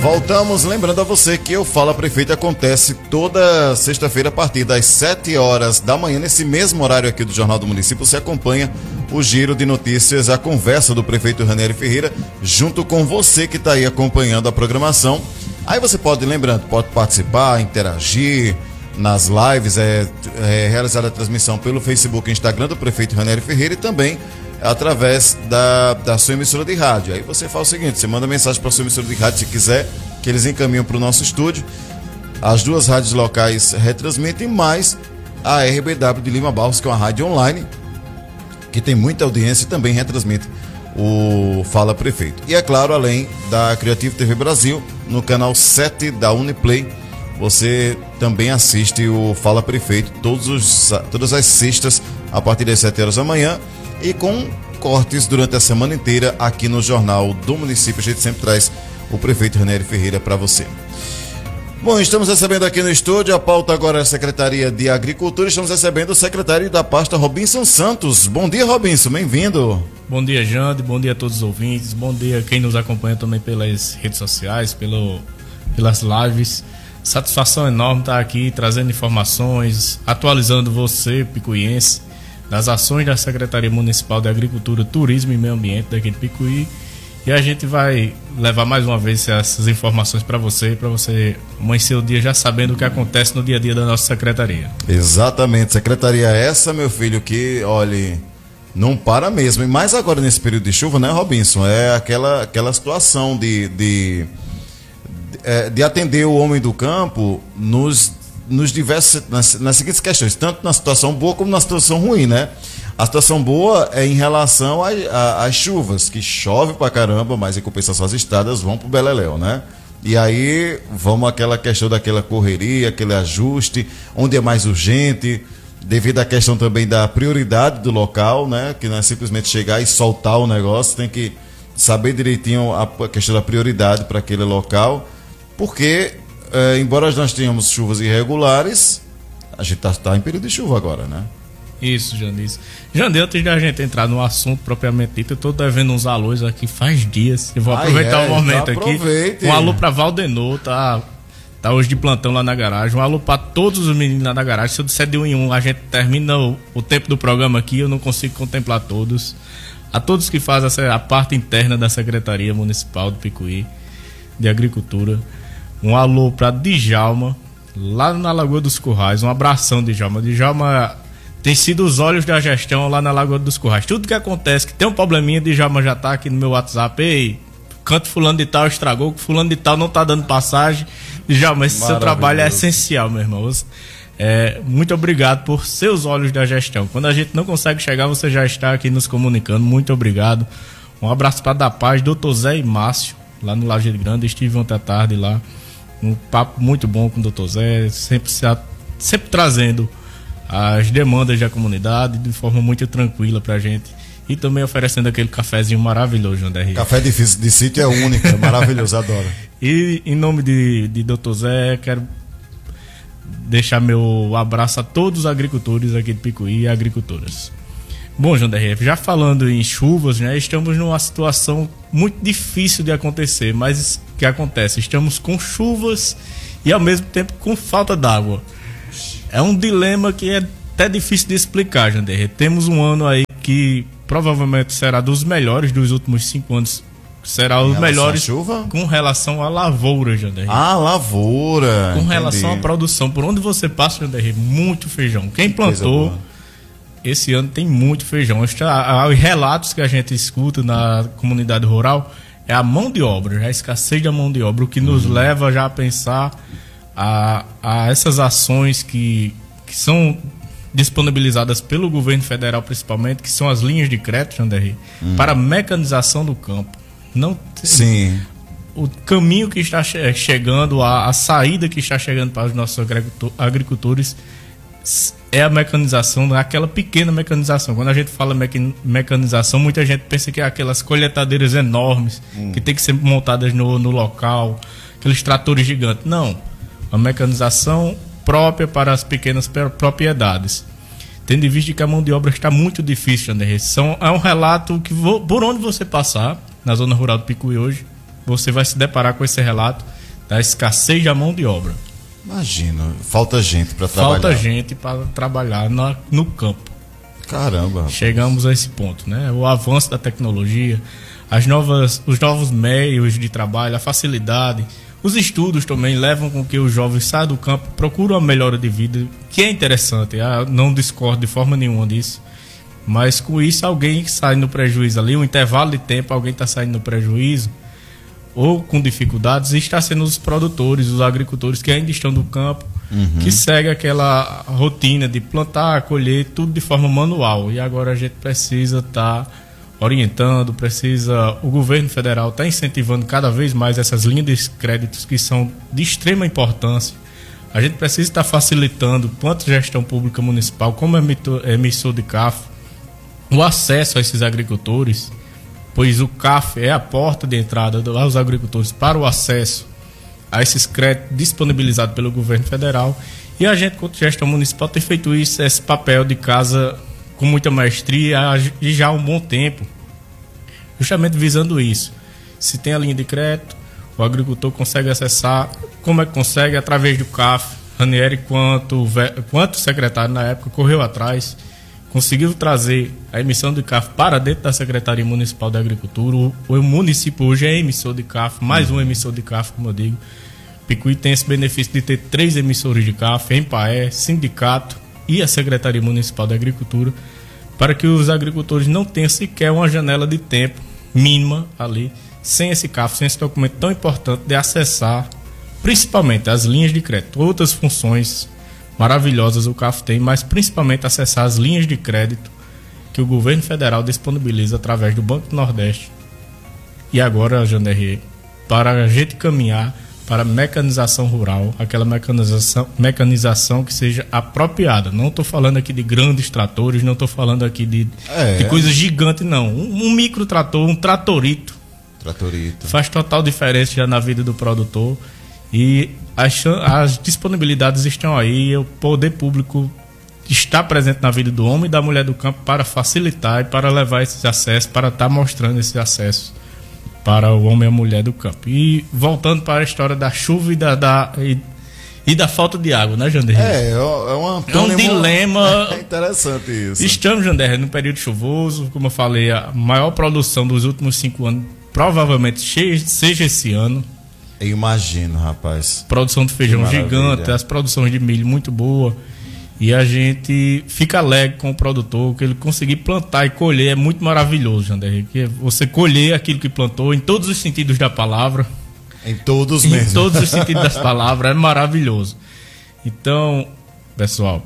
Voltamos, lembrando a você que o Fala Prefeito acontece toda sexta-feira a partir das 7 horas da manhã. Nesse mesmo horário aqui do Jornal do Município, você acompanha o giro de notícias, a conversa do prefeito Ranieri Ferreira, junto com você que está aí acompanhando a programação. Aí você pode, lembrando, pode participar, interagir nas lives, realizar a transmissão pelo Facebook e Instagram do prefeito Ranieri Ferreira e também através da sua emissora de rádio. Aí você faz o seguinte, você manda mensagem para a sua emissora de rádio se quiser, que eles encaminham para o nosso estúdio. As duas rádios locais retransmitem, mais a RBW de Lima Barros, que é uma rádio online, que tem muita audiência e também retransmite o Fala Prefeito. E é claro, além da Creative TV Brasil, no canal 7 da Uniplay, você também assiste o Fala Prefeito todas as sextas, a partir das 7 horas da manhã, e com cortes durante a semana inteira aqui no Jornal do Município. A gente sempre traz o prefeito Ranieri Ferreira para você. Bom, estamos recebendo aqui no estúdio, a pauta agora é a Secretaria de Agricultura. Estamos recebendo o secretário da pasta, Robinson Santos. Bom dia, Robinson, bem-vindo. Bom dia, Jande, bom dia a todos os ouvintes, bom dia a quem nos acompanha também pelas redes sociais, pelas lives. Satisfação enorme estar aqui trazendo informações, atualizando você, picuiense, das ações da Secretaria Municipal de Agricultura, Turismo e Meio Ambiente daqui de Picuí. E a gente vai levar mais uma vez essas informações para você amanhecer o dia já sabendo o que acontece no dia a dia da nossa secretaria. Exatamente, secretaria essa, meu filho, que, olha, não para mesmo. E mais agora nesse período de chuva, né, Robinson? É aquela situação de atender o homem do campo nas seguintes questões, tanto na situação boa como na situação ruim, né? A situação boa é em relação às chuvas, que chove pra caramba, mas em compensação as estradas vão pro beleléu, né? E aí vamos àquela questão daquela correria, aquele ajuste, onde é mais urgente, devido à questão também da prioridade do local, né? Que não é simplesmente chegar e soltar o negócio, tem que saber direitinho a questão da prioridade para aquele local, porque embora nós tenhamos chuvas irregulares, a gente está em período de chuva agora, né? Isso, Jandis. Jandê, antes da gente entrar no assunto propriamente dito, eu estou devendo uns alôs aqui faz dias. Eu vou aproveitar o momento aqui. Um alô para Valdenor, tá hoje de plantão lá na garagem. Um alô para todos os meninos lá na garagem. Se eu disser de um em um, a gente termina o tempo do programa aqui, eu não consigo contemplar todos. A todos que fazem a parte interna da Secretaria Municipal do Picuí de Agricultura. Um alô para Djalma, lá na Lagoa dos Currais. Um abração, Djalma. Djalma tem sido os olhos da gestão lá na Lagoa dos Currais. Tudo que acontece, que tem um probleminha, Djalma já tá aqui no meu WhatsApp. Ei, canto fulano de tal estragou, fulano de tal não tá dando passagem. Djalma, esse seu trabalho é essencial, meu irmão. Muito obrigado por seus olhos da gestão. Quando a gente não consegue chegar, você já está aqui nos comunicando. Muito obrigado. Um abraço para Da Paz, Dr. Zé e Márcio, lá no Lajeado Grande. Estive ontem à tarde lá. Um papo muito bom com o Dr. Zé, sempre trazendo as demandas da comunidade de forma muito tranquila pra gente. E também oferecendo aquele cafezinho maravilhoso, André. Café de sítio é único, é maravilhoso, adoro. E em nome de Dr. Zé, quero deixar meu abraço a todos os agricultores aqui de Picuí e agricultoras. Bom, João DRF, já falando em chuvas, né, estamos numa situação muito difícil de acontecer, mas o que acontece? Estamos com chuvas e ao mesmo tempo com falta d'água. É um dilema que é até difícil de explicar, João DRF. Temos um ano aí que provavelmente será dos melhores dos últimos 5 anos. Será os melhores com relação à lavoura, João DRF. Ah, lavoura! Com relação à produção. Por onde você passa, João DRF, muito feijão. Quem plantou... Esse ano tem muito feijão. Os relatos que a gente escuta na comunidade rural é a mão de obra, a escassez da mão de obra, o que nos leva já a pensar a essas ações que são disponibilizadas pelo governo federal, principalmente, que são as linhas de crédito, André, para a mecanização do campo. Não tem, sim. O caminho que está chegando, a saída que está chegando para os nossos agricultores é a mecanização, aquela pequena mecanização. Quando a gente fala mecanização, muita gente pensa que é aquelas colheitadeiras enormes que tem que ser montadas no local, aqueles tratores gigantes. Não, a mecanização própria para as pequenas propriedades. Tendo em vista que a mão de obra está muito difícil, André. É um relato que por onde você passar, na zona rural do Picuí hoje, você vai se deparar com esse relato. da escassez da mão de obra. Imagina, falta gente para trabalhar. Falta gente para trabalhar no campo. Caramba. Chegamos a esse ponto, né? O avanço da tecnologia, os novos meios de trabalho, a facilidade, os estudos também levam com que os jovens saiam do campo, procuram a melhora de vida, que é interessante. Não discordo de forma nenhuma disso. Mas com isso alguém sai no prejuízo ali, um intervalo de tempo, alguém está saindo no prejuízo ou com dificuldades, e está sendo os produtores, os agricultores que ainda estão no campo, que seguem aquela rotina de plantar, colher, tudo de forma manual. E agora a gente precisa estar orientando, o governo federal está incentivando cada vez mais essas linhas de créditos que são de extrema importância. A gente precisa estar facilitando, tanto a gestão pública municipal como emissor de CAF, o acesso a esses agricultores, pois o CAF é a porta de entrada aos agricultores para o acesso a esses créditos disponibilizados pelo governo federal. E a gente, como gestão municipal, tem feito esse papel de casa com muita maestria e já há um bom tempo, justamente visando isso. Se tem a linha de crédito, o agricultor consegue acessar. Como é que consegue? Através do CAF. Ranieri, quanto secretário na época, correu atrás, conseguiu trazer a emissão de CAF para dentro da Secretaria Municipal de Agricultura. O município hoje é emissor de CAF, mais um emissor de CAF, como eu digo. Picuí tem esse benefício de ter 3 emissores de CAF, EMPAE, sindicato e a Secretaria Municipal de Agricultura, para que os agricultores não tenham sequer uma janela de tempo mínima ali, sem esse CAF, sem esse documento tão importante de acessar, principalmente as linhas de crédito. Outras funções maravilhosas o CAF tem, mas principalmente acessar as linhas de crédito que o governo federal disponibiliza através do Banco do Nordeste. E agora, Janderê, para a gente caminhar para a mecanização rural, aquela mecanização que seja apropriada. Não estou falando aqui de grandes tratores, não estou falando aqui de coisas gigantes, não. Um micro trator, um tratorito. Faz total diferença já na vida do produtor. E as disponibilidades estão aí, o poder público está presente na vida do homem e da mulher do campo para facilitar e para levar esses acessos, para estar mostrando esses acessos para o homem e a mulher do campo. E voltando para a história da chuva e da falta de água, né, Jander? É um dilema. É interessante isso. Estamos, Jander, no período chuvoso, como eu falei, a maior produção dos últimos 5 anos provavelmente seja esse ano. Eu imagino, rapaz. Produção de feijão gigante, as produções de milho muito boa. E a gente fica alegre com o produtor, que ele conseguir plantar e colher é muito maravilhoso, Jander. Que você colher aquilo que plantou em todos os sentidos da palavra. Em todos mesmo. Em todos os sentidos das palavras, é maravilhoso. Então, pessoal,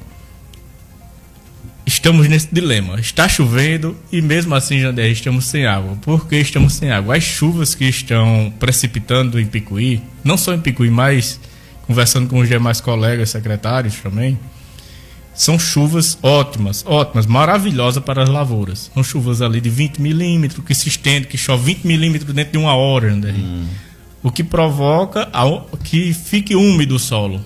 estamos nesse dilema. Está chovendo e mesmo assim, Jander, estamos sem água. Por que estamos sem água? As chuvas que estão precipitando em Picuí, não só em Picuí, mas conversando com os demais colegas secretários também, são chuvas ótimas, maravilhosas para as lavouras. São chuvas ali de 20 milímetros, que se estende, que chove 20 milímetros dentro de 1 hora, Jander. O que provoca que fique úmido o solo.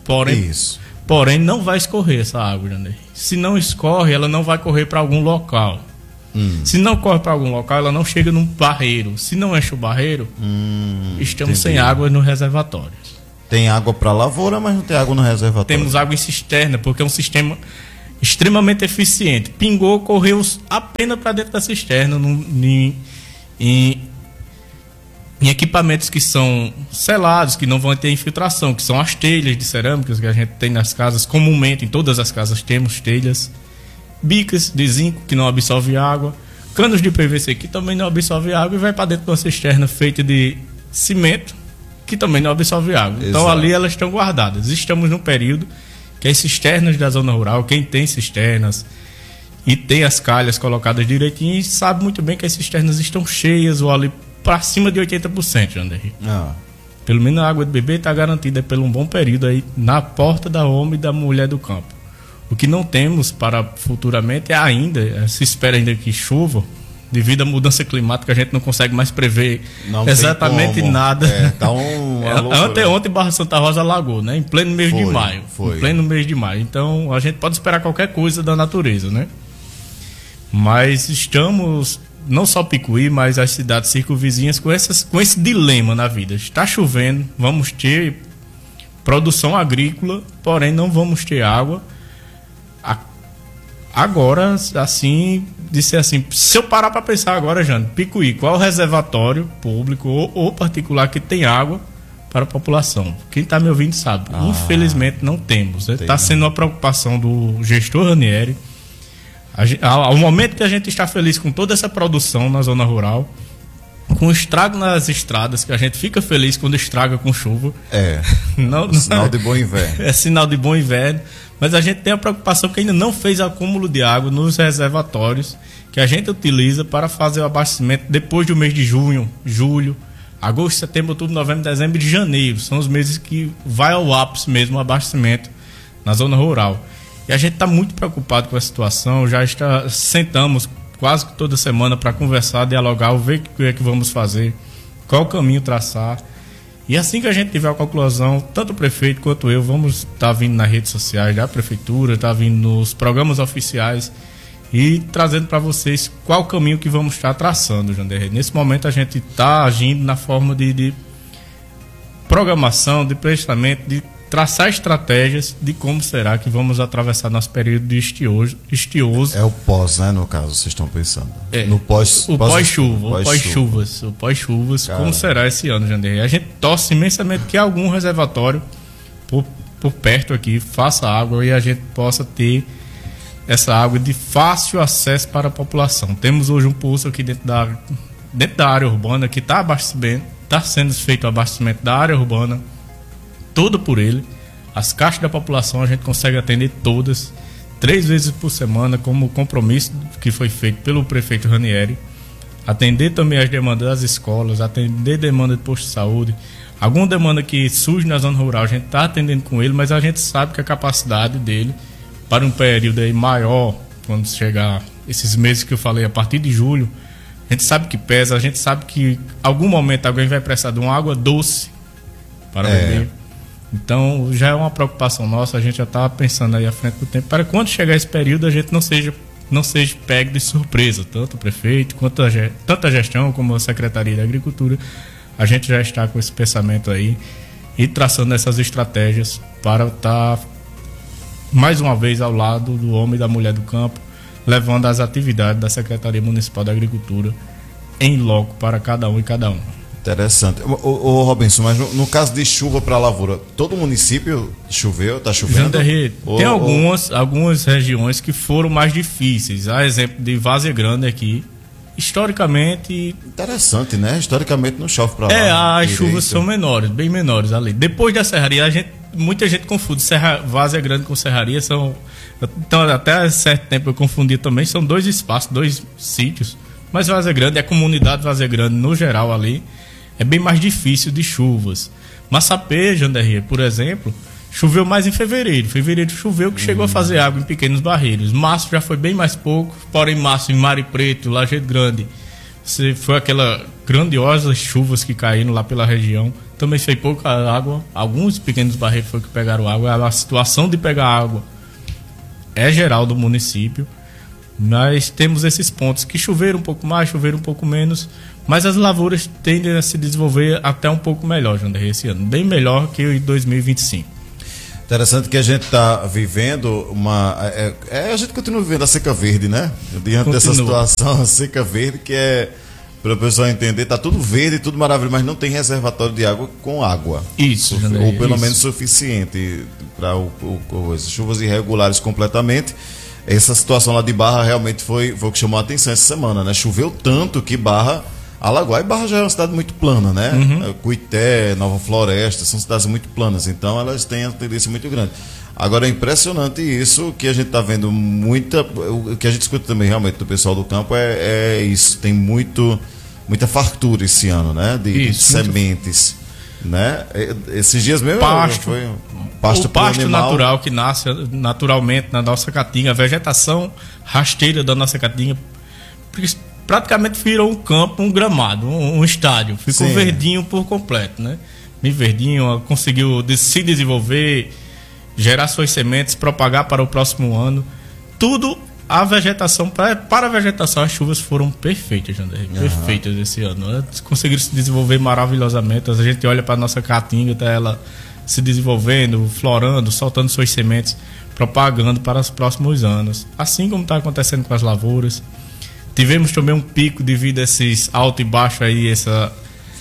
Porém, não vai escorrer essa água, Jander. Se não escorre, ela não vai correr para algum local. Se não corre para algum local, ela não chega num barreiro. Se não enche o barreiro, estamos sem água no reservatório. Tem água para lavoura, mas não tem água no reservatório. Temos água em cisterna, porque é um sistema extremamente eficiente. Pingou, correu apenas para dentro da cisterna, em equipamentos que são selados, que não vão ter infiltração, que são as telhas de cerâmicas que a gente tem nas casas, comumente em todas as casas temos telhas, bicas de zinco que não absorve água, canos de PVC que também não absorve água e vai para dentro de uma cisterna feita de cimento que também não absorve água. Exato. Então ali elas estão guardadas. Estamos num período que as cisternas da zona rural, quem tem cisternas e tem as calhas colocadas direitinho, sabe muito bem que as cisternas estão cheias ou ali para cima de 80%, Jander. Pelo menos a água de beber está garantida por um bom período aí na porta da homem e da mulher do campo. O que não temos para futuramente é ainda, se espera ainda que chova, devido à mudança climática a gente não consegue mais prever exatamente nada. Ontem Barra Santa Rosa alagou, né? Em pleno mês de maio. Em pleno mês de maio. Então a gente pode esperar qualquer coisa da natureza, né? Mas estamos não só Picuí, mas as cidades circunvizinhas com esse dilema na vida. Está chovendo, vamos ter produção agrícola, porém não vamos ter água. Agora, assim, disse assim, se eu parar para pensar agora, Jânio, Picuí, qual é o reservatório público ou particular que tem água para a população? Quem está me ouvindo sabe. Infelizmente não temos. Está sendo uma preocupação do gestor Ranieri. Ao momento que a gente está feliz com toda essa produção na zona rural, com o estrago nas estradas, que a gente fica feliz quando estraga com chuva. Sinal de bom inverno. É sinal de bom inverno. Mas a gente tem a preocupação que ainda não fez acúmulo de água nos reservatórios que a gente utiliza para fazer o abastecimento depois do mês de junho, julho, agosto, setembro, outubro, novembro, dezembro e janeiro. São os meses que vai ao ápice mesmo o abastecimento na zona rural. E a gente está muito preocupado com a situação, sentamos quase que toda semana para conversar, dialogar, ver o que é que vamos fazer, qual o caminho traçar. E assim que a gente tiver a conclusão, tanto o prefeito quanto eu vamos estar vindo nas redes sociais da prefeitura, estar vindo nos programas oficiais e trazendo para vocês qual o caminho que vamos estar traçando, Janderrey. Nesse momento a gente está agindo na forma de programação, de prestamento, de traçar estratégias de como será que vamos atravessar nosso período de estioso. É o pós, né, no caso, vocês estão pensando. No pós-chuvas, como será esse ano, Janderrey? A gente torce imensamente que algum reservatório por perto aqui faça água e a gente possa ter essa água de fácil acesso para a população. Temos hoje um poço aqui dentro da área urbana que está sendo feito o abastecimento da área urbana todo por ele. As caixas da população a gente consegue atender todas 3 vezes por semana, como compromisso que foi feito pelo prefeito Ranieri. Atender também as demandas das escolas, atender demanda de posto de saúde. Alguma demanda que surge na zona rural a gente está atendendo com ele, mas a gente sabe que a capacidade dele para um período aí maior, quando chegar esses meses que eu falei, a partir de julho, a gente sabe que pesa, a gente sabe que em algum momento alguém vai precisar de uma água doce para beber. Então já é uma preocupação nossa, a gente já está pensando aí à frente do tempo, para quando chegar esse período a gente não seja pego de surpresa, tanto o prefeito, quanto tanto a gestão como a Secretaria de Agricultura, a gente já está com esse pensamento aí e traçando essas estratégias para estar mais uma vez ao lado do homem e da mulher do campo, levando as atividades da Secretaria Municipal da Agricultura em loco para cada um e cada um. Interessante. Ô Robinson, mas no caso de chuva para a lavoura, todo município choveu, está chovendo? Janderrey, tem algumas regiões que foram mais difíceis. Há exemplo de Várzea Grande aqui. Historicamente... Interessante, né? Historicamente não chove para lá. As chuvas são menores, bem menores ali. Depois da serraria, muita gente confunde Várzea Grande com serraria. Então, até certo tempo eu confundia também. São 2 espaços, 2 sítios. Mas Várzea Grande, a comunidade Várzea Grande no geral ali, é bem mais difícil de chuvas. Massapê, Janderrey, por exemplo, choveu mais em fevereiro. Fevereiro choveu que chegou a fazer água em pequenos barreiros. Março já foi bem mais pouco, porém março em Mare Preto, Lajeado Grande, foi aquela grandiosas chuvas que caíram lá pela região. Também foi pouca água, alguns pequenos barreiros foi que pegaram água. A situação de pegar água é geral do município. Nós temos esses pontos que choveram um pouco mais, choveram um pouco menos, mas as lavouras tendem a se desenvolver até um pouco melhor, Janderrey, esse ano, bem melhor que em 2025. Interessante que a gente está vivendo a gente continua vivendo a seca verde, né? Diante dessa situação, a seca verde, que é, para o pessoal entender, está tudo verde, tudo maravilhoso, mas não tem reservatório de água com água. Isso, Janderrey, ou pelo menos suficiente para chuvas irregulares completamente. Essa situação lá de Barra realmente foi o que chamou a atenção essa semana, né? Choveu tanto que Barra alagou. E Barra já é uma cidade muito plana, né? Cuité, Nova Floresta, são cidades muito planas, então elas têm uma tendência muito grande. Agora é impressionante isso, que a gente está vendo o que a gente escuta também realmente do pessoal do campo é isso, tem muita fartura esse ano, né? De sementes, né? Esses dias mesmo foi o pasto natural que nasce naturalmente na nossa caatinga, a vegetação rasteira da nossa caatinga praticamente virou um campo, um gramado, um estádio, ficou verdinho por completo, né? Bem verdinho, conseguiu se desenvolver, gerar suas sementes, propagar para o próximo ano, tudo a vegetação, para a vegetação, as chuvas foram perfeitas, Janderley, perfeitas esse ano. Elas conseguiram se desenvolver maravilhosamente. A gente olha para a nossa caatinga, tá ela se desenvolvendo, florando, soltando suas sementes, propagando para os próximos anos. Assim como está acontecendo com as lavouras. Tivemos também um pico devido a esses altos e baixos aí, essa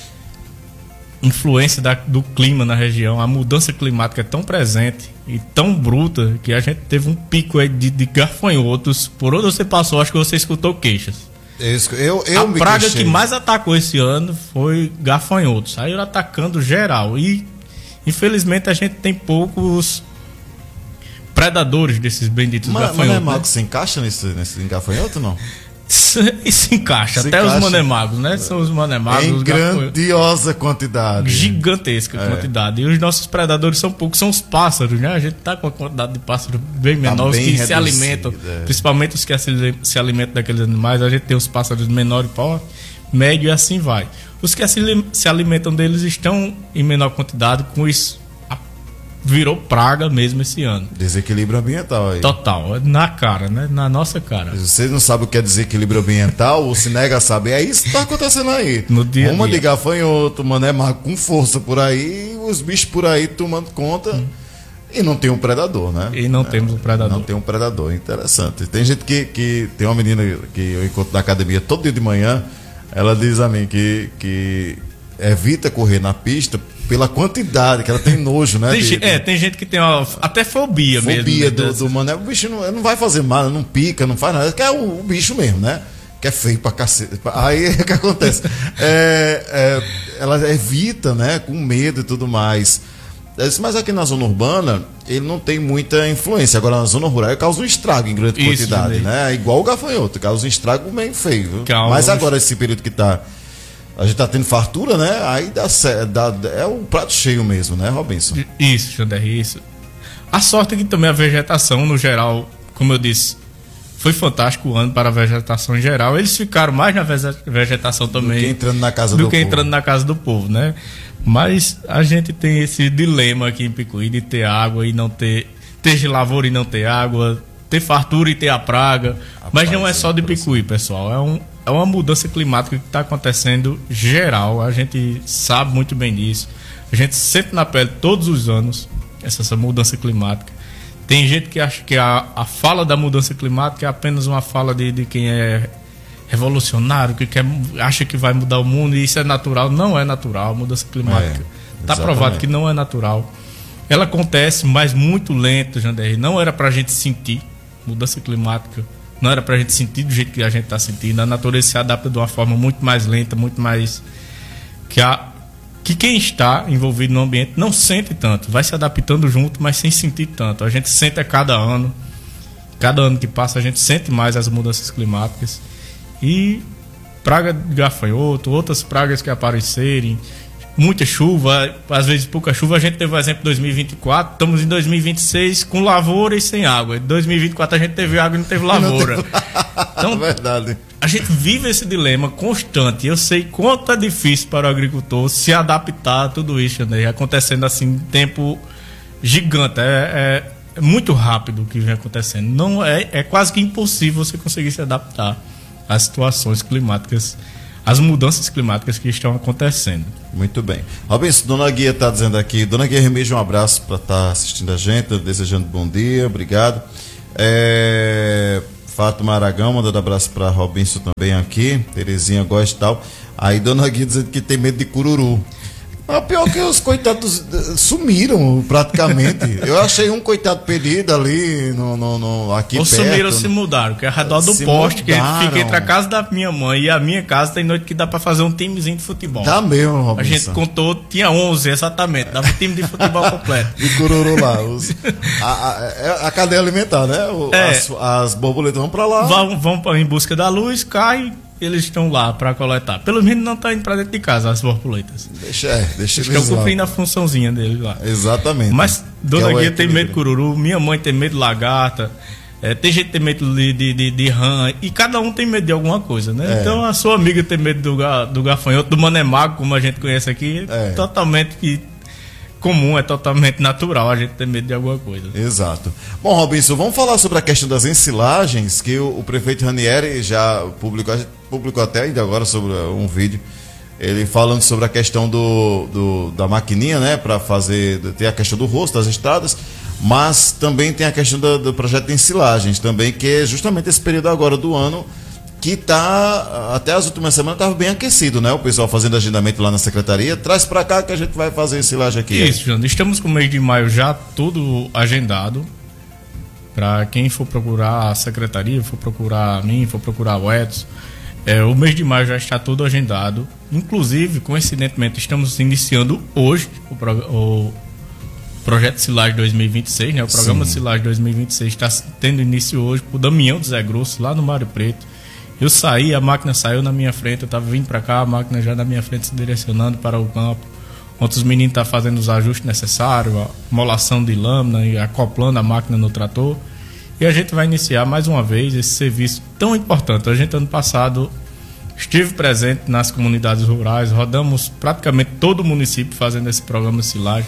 influência do clima na região. A mudança climática é tão presente e tão bruta que a gente teve um pico aí de gafanhotos. Por onde você passou, acho que você escutou queixas. A praga que mais atacou esse ano foi gafanhotos. Saíram atacando geral. E infelizmente a gente tem poucos predadores desses benditos gafanhotos. Mas não é mal que se encaixa nesse gafanhoto, não? E se encaixa, até os manemagos, né? São os manemagos. Em grandiosa quantidade. Gigantesca quantidade. E os nossos predadores são poucos, são os pássaros, né? A gente tá com uma quantidade de pássaros bem menor, bem que reduzida, se alimentam, principalmente os que se alimentam daqueles animais. A gente tem os pássaros menor porte, médio e assim vai. Os que se alimentam deles estão em menor quantidade, com isso virou praga mesmo esse ano. Desequilíbrio ambiental aí. Total, na cara, né? Na nossa cara. Vocês não sabem o que é desequilíbrio ambiental, ou se nega a saber, é isso que tá acontecendo aí. No dia a dia. Uma de gafanhoto, manemar com força por aí, os bichos por aí tomando conta. E não tem um predador, né? E não temos um predador. Não tem um predador, interessante. Tem gente que tem uma menina que eu encontro na academia todo dia de manhã, ela diz a mim que evita correr na pista pela quantidade, que ela tem nojo, né? Tem gente que tem até fobia mesmo. Fobia do mané. O bicho não vai fazer mal, não pica, não faz nada. Que é o bicho mesmo, né? Que é feio pra cacete. Aí o que acontece? Ela evita, né? Com medo e tudo mais. Mas aqui na zona urbana, ele não tem muita influência. Agora na zona rural, ele causa um estrago em grande quantidade, né? Igual o gafanhoto, causa um estrago meio feio. Mas agora, esse período que a gente tá tendo fartura, né? Aí é o prato cheio mesmo, né, Robinson? Isso, Janderley, isso. A sorte é que também a vegetação, no geral, como eu disse, foi fantástico o ano para a vegetação em geral. Eles ficaram mais na vegetação também do que entrando na casa do povo, né? Mas a gente tem esse dilema aqui em Picuí de ter água e não ter lavoura e não ter água, ter fartura e ter a praga. Mas não é só de Picuí, pessoal. É uma mudança climática que está acontecendo geral. A gente sabe muito bem disso. A gente sente na pele todos os anos essa mudança climática. Tem gente que acha que a fala da mudança climática é apenas uma fala de quem é revolucionário, que acha que vai mudar o mundo e isso é natural. Não é natural. A mudança climática está provado que não é natural. Ela acontece, mas muito lento, Janderley. Não era para a gente sentir mudança climática. Não era pra gente sentir do jeito que a gente tá sentindo. A natureza se adapta de uma forma muito mais lenta, muito mais... Que quem está envolvido no ambiente não sente tanto. Vai se adaptando junto, mas sem sentir tanto. A gente sente a cada ano. Cada ano que passa, a gente sente mais as mudanças climáticas. E praga de gafanhoto, outras pragas que aparecerem... Muita chuva, às vezes pouca chuva. A gente teve o exemplo de 2024, estamos em 2026 com lavoura e sem água. Em 2024 a gente teve água e não teve lavoura. Então, verdade. A gente vive esse dilema constante. Eu sei quanto é difícil para o agricultor se adaptar a tudo isso, né? Acontecendo assim em tempo gigante. É muito rápido o que vem acontecendo. Não é quase que impossível você conseguir se adaptar às situações climáticas, as mudanças climáticas que estão acontecendo. Muito bem. Robinson, Dona Guia está dizendo aqui. Dona Guia Remejo, um abraço para estar assistindo a gente, desejando bom dia, obrigado. Fátima Aragão mandando abraço para Robinson também aqui. Terezinha gosta e tal. Aí Dona Guia dizendo que tem medo de cururu. Pior que os coitados sumiram praticamente. Eu achei um coitado perdido ali aqui ou perto. Ou sumiram ou se mudaram, que é ao redor do poste, que fica entre a casa da minha mãe e a minha casa. Tem noite que dá pra fazer um timezinho de futebol. Dá mesmo, Robinson. A gente contou, tinha 11 exatamente, dava um time de futebol completo. E cururu lá. A cadeia alimentar, né? As borboletas vão pra lá. Vão em busca da luz, caem. Eles estão lá para coletar. Pelo menos não estão indo para dentro de casa, as borboletas. Deixa eles estão cumprindo a funçãozinha deles lá. Exatamente. Mas Dona Guia tem medo de cururu, minha mãe tem medo de lagarta, tem gente que tem medo de rã, e cada um tem medo de alguma coisa, né? Então a sua amiga tem medo do gafanhoto, do manemago, como a gente conhece aqui, totalmente que comum, é totalmente natural a gente ter medo de alguma coisa. Exato. Bom, Robinson, vamos falar sobre a questão das ensilagens, que o prefeito Ranieri já publicou até ainda agora sobre um vídeo, ele falando sobre a questão da maquininha, né, para ter a questão do rosto das estradas, mas também tem a questão do projeto de ensilagens também, que é justamente esse período agora do ano, que tá, até as últimas semanas estava bem aquecido, né? O pessoal fazendo agendamento lá na secretaria. Traz para cá que a gente vai fazer ensilagem aqui. Isso, Jânio. Estamos com o mês de maio já tudo agendado. Para quem for procurar a secretaria, for procurar a mim, for procurar o Edson, o mês de maio já está todo agendado. Inclusive, coincidentemente, estamos iniciando hoje o projeto Silagem 2026, né? O programa Silagem 2026 está tendo início hoje por Damião do Zé Grosso, lá no Mário Preto. Eu saí, a máquina saiu na minha frente, eu estava vindo para cá, a máquina já na minha frente se direcionando para o campo. Onde os meninos estão fazendo os ajustes necessários, a molação de lâmina e acoplando a máquina no trator. E a gente vai iniciar mais uma vez esse serviço tão importante. A gente, ano passado, esteve presente nas comunidades rurais, rodamos praticamente todo o município fazendo esse programa Silagem.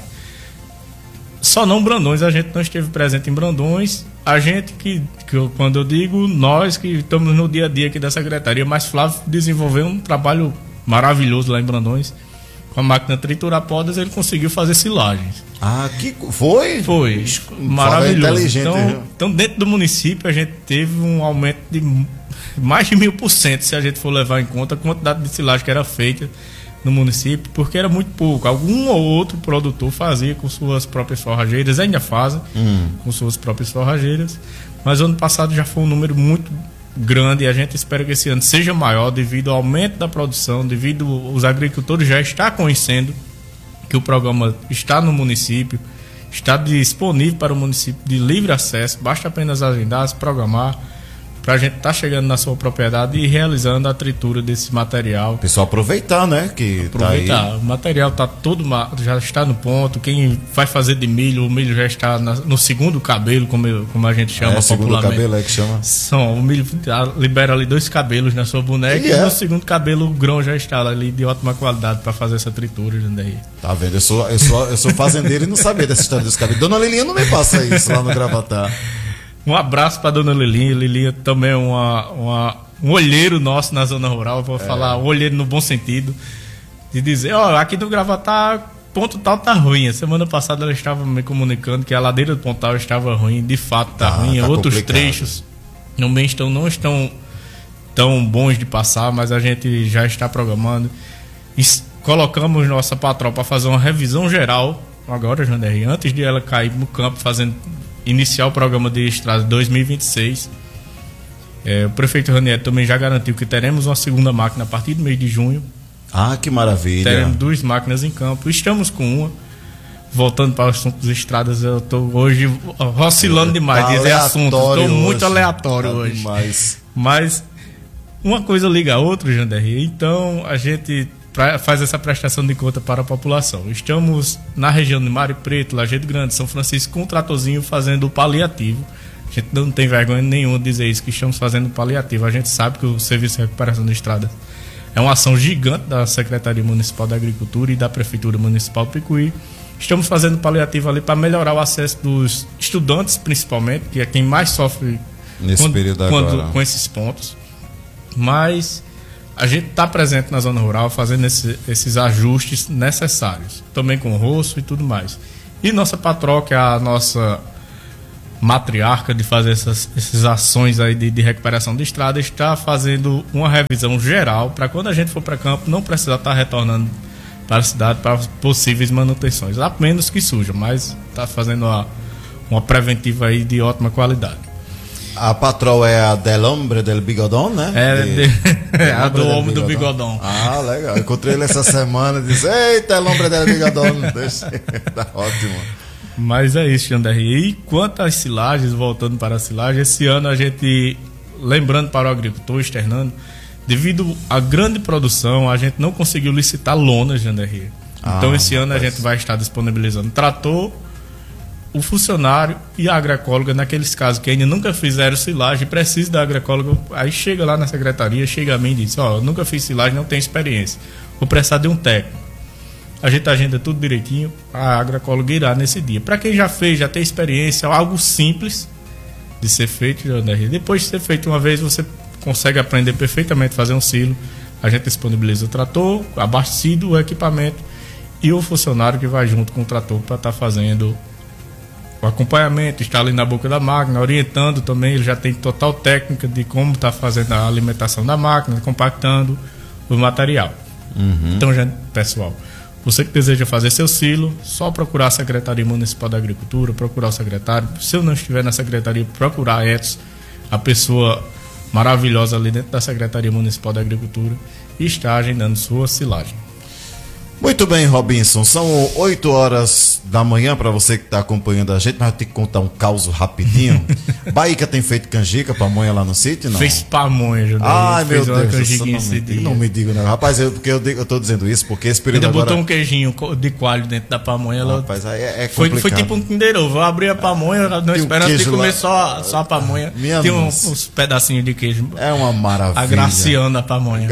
Só não Brandões, a gente não esteve presente em Brandões. A gente quando eu digo nós que estamos no dia a dia aqui da secretaria, mas Flávio desenvolveu um trabalho maravilhoso lá em Brandões. Com a máquina triturar podas, ele conseguiu fazer silagens. Ah, que foi? Foi, maravilhoso. Então, dentro do município, a gente teve um aumento de mais de 1000%, se a gente for levar em conta a quantidade de silagem que era feita no município, porque era muito pouco. Algum ou outro produtor fazia com suas próprias forrageiras, ainda fazem com suas próprias forrageiras, mas ano passado já foi um número muito grande e a gente espera que esse ano seja maior devido ao aumento da produção, devido os agricultores já estão conhecendo que o programa está no município, está disponível para o município de livre acesso, basta apenas agendar, se programar, para a gente estar chegando na sua propriedade e realizando a tritura desse material. O pessoal aproveitar, né? Aproveitar. Tá aí. O material tá todo, já está no ponto. Quem vai fazer de milho, o milho já está no segundo cabelo, como a gente chama popularmente. Segundo cabelo é que chama? O milho libera ali 2 cabelos na sua boneca e no segundo cabelo o grão já está ali de ótima qualidade para fazer essa tritura. Daí. Tá vendo? Eu sou fazendeiro e não sabia dessa história dos cabelos. Dona Lilinha não me passa isso lá no Gravatá. Um abraço para dona Lilinha. Lilinha também é um olheiro nosso na zona rural. Vou falar um olheiro no bom sentido. De dizer, aqui do Gravatá, ponto tal tá ruim. A semana passada ela estava me comunicando que a ladeira do Pontal estava ruim. De fato tá ruim. Tá outros complicado. Trechos não estão tão bons de passar, mas a gente já está programando. E colocamos nossa patroa para fazer uma revisão geral agora, Janderri, antes de ela cair no campo iniciar o programa de estrada 2026. O prefeito Ranieri também já garantiu que teremos uma segunda máquina a partir do mês de junho. Ah, que maravilha. Teremos 2 máquinas em campo. Estamos com uma. Voltando para o assunto das estradas, eu estou hoje oscilando demais. Dizer assunto. Estou muito aleatório hoje. Demais. Mas uma coisa liga a outra, Janderri. Então a gente faz essa prestação de conta para a população. Estamos na região de Mário Preto, Lajeado Grande, São Francisco, com um tratorzinho fazendo o paliativo. A gente não tem vergonha nenhuma de dizer isso, que estamos fazendo o paliativo. A gente sabe que o Serviço de Recuperação de Estradas é uma ação gigante da Secretaria Municipal da Agricultura e da Prefeitura Municipal de Picuí. Estamos fazendo paliativo ali para melhorar o acesso dos estudantes, principalmente, que é quem mais sofre nesse período agora, com esses pontos. Mas a gente está presente na zona rural fazendo esses ajustes necessários, também com o roço e tudo mais. E nossa patroa, que é a nossa matriarca de fazer essas ações aí de recuperação de estrada, está fazendo uma revisão geral para quando a gente for para campo não precisar estar retornando para a cidade para possíveis manutenções, a menos que suja, mas está fazendo uma preventiva aí de ótima qualidade. A patroa é a del hombre del bigodão, né? A do homem do bigodão. Ah, legal. Encontrei ele essa semana e disse: eita, el hombre del bigodão. Tá ótimo. Mas é isso, Janderri. E quanto às silagens, voltando para a silagem, esse ano a gente, lembrando para o agricultor, externando, devido à grande produção, a gente não conseguiu licitar lonas, Janderri. Então esse ano a gente vai estar disponibilizando trator, o funcionário e a agroecóloga, naqueles casos que ainda nunca fizeram silagem, precisa da agroecóloga, aí chega lá na secretaria, chega a mim e diz: eu nunca fiz silagem, não tenho experiência, vou precisar de um técnico. a gente agenda tudo direitinho, a agroecóloga irá nesse dia. Para quem já fez, já tem experiência, algo simples de ser feito, depois de ser feito uma vez, você consegue aprender perfeitamente a fazer um silo. A gente disponibiliza o trator, abastecido, o equipamento e o funcionário que vai junto com o trator para estar fazendo o acompanhamento, está ali na boca da máquina, orientando também. Ele já tem total técnica de como está fazendo a alimentação da máquina, compactando o material. Então, gente, pessoal, você que deseja fazer seu silo, só procurar a Secretaria Municipal da Agricultura, procurar o secretário. Se eu não estiver na secretaria, procurar a Edson, a pessoa maravilhosa ali dentro da Secretaria Municipal da Agricultura, e está agendando sua silagem. Muito bem, Robinson, são 8 horas da manhã para você que está acompanhando a gente, mas eu tenho que contar um caus rapidinho. Baíca tem feito canjica, pamonha lá no sítio, não? Fez pamonha, Júlio. Ai, meu Deus, não me diga, não. Rapaz, porque eu tô dizendo isso, porque esse período ainda agora... botou um queijinho de coalho dentro da pamonha. Rapaz, aí é complicado. Foi tipo um Kinder Ovo. Eu abri a pamonha, não esperando de comer só a pamonha. Tem uns pedacinhos de queijo. É uma maravilha. Agraciando a pamonha.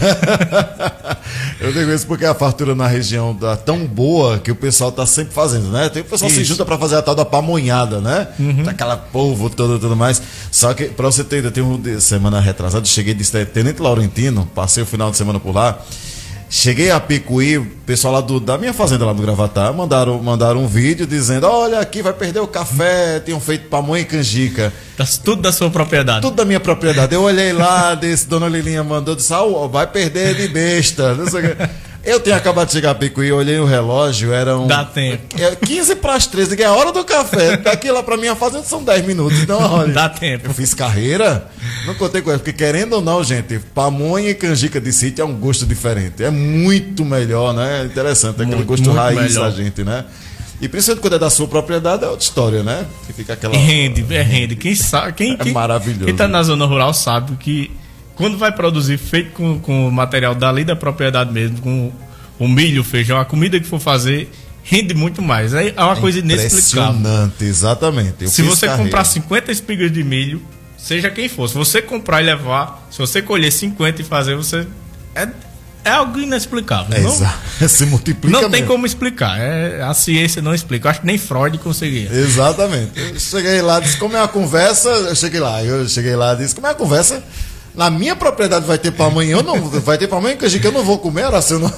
Eu digo isso porque a fartura na região tá tão boa que o pessoal tá sempre fazendo, né? Tem o pessoal se junta pra fazer a tal da pamonhada, né? Aquela polvo toda e tudo mais. Só que, pra você ter ideia, tem uma semana retrasada, cheguei de Tenente Laurentino, passei o final de semana por lá. Cheguei a Picuí, o pessoal lá da minha fazenda lá do Gravatá, mandaram um vídeo dizendo: olha, aqui vai perder o café, tinham feito pamonha e canjica. Tudo da sua propriedade. Tudo da minha propriedade. Eu olhei lá, dona Lilinha mandou, disse: vai perder de besta. Não sei o que. Eu tinha acabado de chegar a Picuí, olhei o relógio, eram... Dá tempo. 15 para as 13, que é a hora do café. Daqui lá pra minha fazenda são 10 minutos. Então, olha... Dá tempo. Eu fiz carreira, não contei com ela, porque querendo ou não, gente, pamonha e canjica de sítio é um gosto diferente. É muito melhor, né? Interessante, é aquele gosto raiz melhor da gente, né? E principalmente quando é da sua propriedade, é outra história, né? Que fica aquela... Rende. Quem sabe... É maravilhoso. Quem tá na zona rural sabe que... Quando vai produzir feito com o material dali da propriedade mesmo, com o milho, o feijão, a comida que for fazer, rende muito mais. É uma coisa inexplicável. Impressionante, exatamente. Se você comprar 50 espigas de milho, seja quem for, se você comprar e levar, se você colher 50 e fazer, você... É algo inexplicável. Exato. Se multiplica não mesmo. Tem como explicar. A ciência não explica. Eu acho que nem Freud conseguia. Exatamente. Eu cheguei lá, disse como é a conversa. Eu cheguei lá, disse como é a conversa. Na minha propriedade vai ter pamonha, vai ter pamonha que eu não vou comer, era se eu não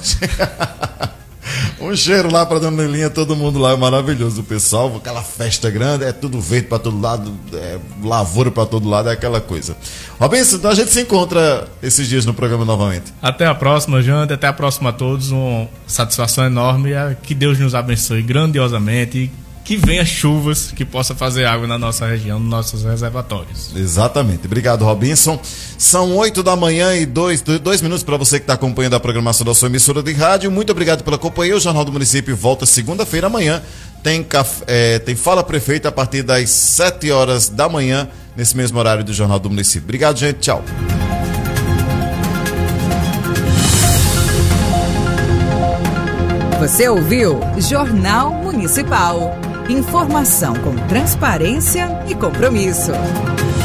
um cheiro lá pra dona Lilinha, todo mundo lá é maravilhoso, o pessoal, aquela festa grande, é tudo verde pra todo lado, é lavoura pra todo lado, é aquela coisa. Robinson, então a gente se encontra esses dias no programa novamente. Até a próxima, Jande, até a próxima a todos, uma satisfação enorme, que Deus nos abençoe grandiosamente e que venha chuvas que possa fazer água na nossa região, nos nossos reservatórios. Exatamente. Obrigado, Robinson. São 8 da manhã e 2 minutos para você que está acompanhando a programação da sua emissora de rádio. Muito obrigado pela companhia. O Jornal do Município volta segunda-feira amanhã. Tem Fala Prefeito a partir das 7 horas da manhã, nesse mesmo horário do Jornal do Município. Obrigado, gente. Tchau. Você ouviu Jornal Municipal. Informação com transparência e compromisso.